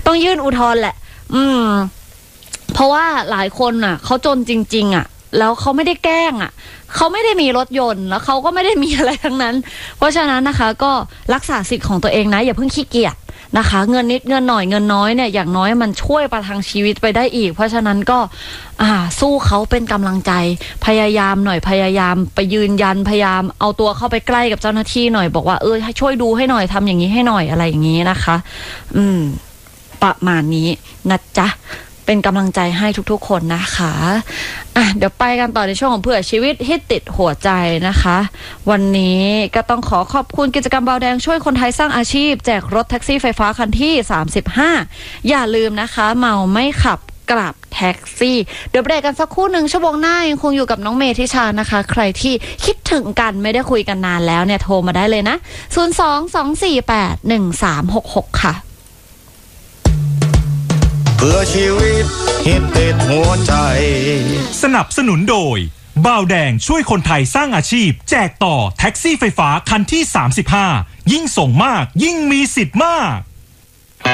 ต้องยื่นอุทธรณ์แหละเพราะว่าหลายคนอ่ะเขาจนจริงๆอ่ะแล้วเขาไม่ได้แกล้งอ่ะเขาไม่ได้มีรถยนต์แล้วเขาก็ไม่ได้มีอะไรทั้งนั้นเพราะฉะนั้นนะคะก็รักษาสิทธิ์ของตัวเองนะอย่าเพิ่งขี้เกียจนะคะเงินนิดเงินหน่อยเงินน้อยเนี่ยอย่างน้อยมันช่วยประทังชีวิตไปได้อีกเพราะฉะนั้นก็สู้เขาเป็นกำลังใจพยายามหน่อยพยายามไปยืนยันพยายามเอาตัวเข้าไปใกล้กับเจ้าหน้าที่หน่อยบอกว่าให้ช่วยดูให้หน่อยทำอย่างนี้ให้หน่อยอะไรอย่างนี้นะคะประมาณนี้นะจ๊ะเป็นกำลังใจให้ทุกๆคนนะคะเดี๋ยวไปกันต่อในช่วงของเพื่อชีวิตฮิตติดหัวใจนะคะวันนี้ก็ต้องขอบคุณกิจกรรมเบาแดงช่วยคนไทยสร้างอาชีพแจกรถแท็กซี่ไฟฟ้าคันที่35อย่าลืมนะคะเมาไม่ขับกลับแท็กซี่เดี๋ยวเบรกกันสักครู่หนึ่งชั่วโมงหน้ายังคงอยู่กับน้องเมธิชานะคะใครที่คิดถึงกันไม่ได้คุยกันนานแล้วเนี่ยโทรมาได้เลยนะ022481366ค่ะเพื่อชีวิตฮิตติดหัวใจสนับสนุนโดยบ่าวแดงช่วยคนไทยสร้างอาชีพแจกต่อแท็กซี่ไฟฟ้าคันที่35ยิ่งส่งมากยิ่งมีสิทธิ์มาก